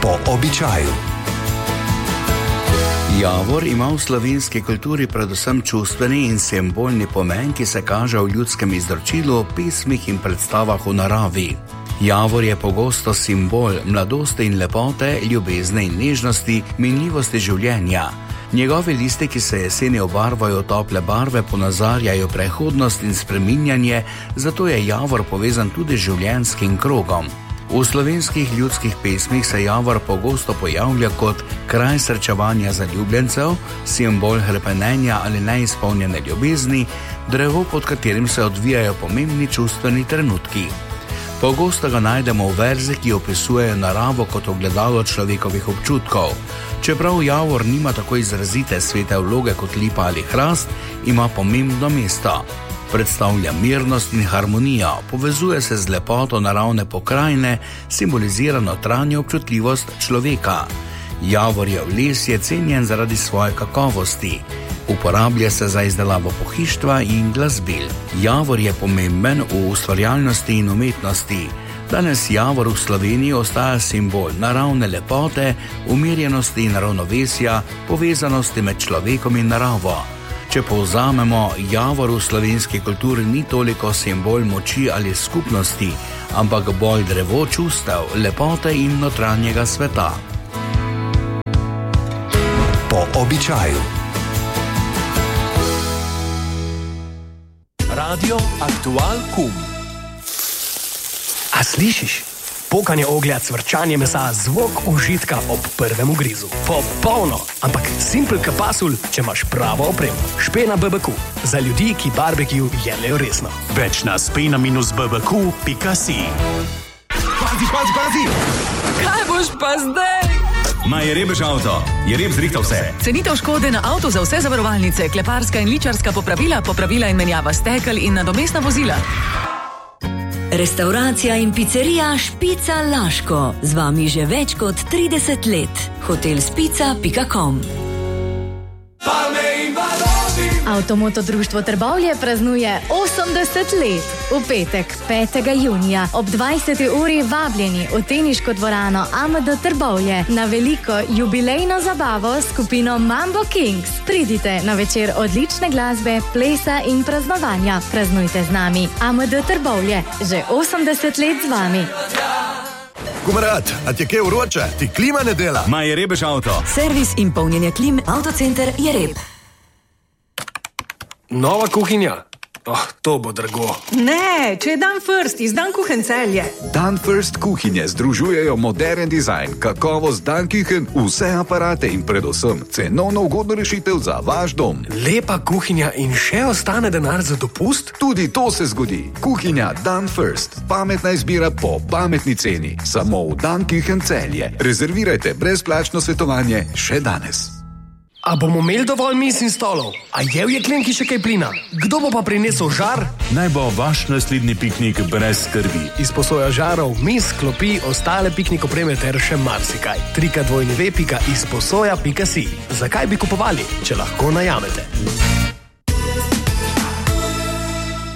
Po običaju. Javor ima v slovenski kulturi predvsem čustveni in simbolni pomen, ki se kaže v ljudskem izročilu, pesmih in predstavah v naravi. Javor je pogosto simbol mladosti in lepote, ljubezni in nežnosti, minljivosti življenja. Njegovi listi, ki se jeseni obarvajo v tople barve, ponazarjajo prehodnost in spreminjanje, zato je javor povezan tudi z življenjskim krogom. V slovenskih ljudskih pesmih se javor pogosto pojavlja kot kraj srečevanja zaljubljencev, simbol hrepenenja ali neizpolnjene ljubezni, drevo, pod katerim se odvijajo pomembni čustveni trenutki. Pogosto ga najdemo v verzih, ki opisujejo naravo kot ogledalo človekovih občutkov. Čeprav javor nima tako izrazite svete vloge kot lipa ali hrast, ima pomembno mesto. Predstavlja mirnost in harmonijo, povezuje se z lepoto naravne pokrajine, simbolizira notranjo občutljivost človeka. Javorjev les je cenjen zaradi svoje kakovosti. Uporablja se za izdelavo pohištva in glasbil. Javor je pomemben v ustvarjalnosti in umetnosti. Danes javor v Sloveniji ostaja simbol naravne lepote, umirjenosti in ravnovesja, povezanosti med človekom in naravo. Če povzamemo, javor v slovenski kulturi ni toliko simbol moči ali skupnosti, ampak bolj drevo čustev, lepote in notranjega sveta. Po običaju. Radio Aktual Kum. A slišiš? Pokanje oglja, cvrčanje mesa, zvok užitka ob prvem ugrizu. Popolno, ampak simpel kapasul, če imaš pravo opremo. Špena BBQ. Za ljudi, ki barbecue jemljejo resno. Več na spena-bbq.si. Pazi! Kaj boš pa zdaj? Ma je rebež avto, je reb zrihtal vse. Cenitev škode na avto za vse zavarovalnice, kleparska in ličarska popravila in menjava stekel in nadomestna vozila. Restauracija in pizzerija Špica Laško. Z vami že več kot 30 let. hotelspica.com. Avtomoto društvo Trbovlje praznuje 80 let. V petek, 5. junija, ob 20. uri vabljeni v teniško dvorano AMD Trbovlje na veliko jubilejno zabavo s skupino Mambo Kings. Pridite na večer odlične glasbe, plesa in praznovanja. Praznujte z nami. AMD Trbovlje, že 80 let z vami. Kumarat, a ti je kaj vroče? Ti klima ne dela? Ma je rebež avto. Servis in polnjenje klim Autocenter Jereb. Nova kuhinja? To bo drago. Ne, če je Dan First iz Dan Kuchen Celje. Dan First kuhinje združujejo modern dizajn, kakovost Dan Kuchen, vse aparate in predvsem cenovno ugodno rešitev za vaš dom. Lepa kuhinja in še ostane denar za dopust? Tudi to se zgodi. Kuhinja Dan First. Pametna izbira po pametni ceni. Samo v Dan Kuchen Celje. Rezervirajte brezplačno svetovanje še danes. A bomo imeli dovolj miz in stolov? A je v jeklenki še kaj plina? Kdo bo pa prinesel žar? Naj bo vaš naslednji piknik brez skrbi. Izposoja žarov, miz, klopi, ostale piknik opreme ter še marsikaj. www.izposoja.si. Zakaj bi kupovali, če lahko najamete?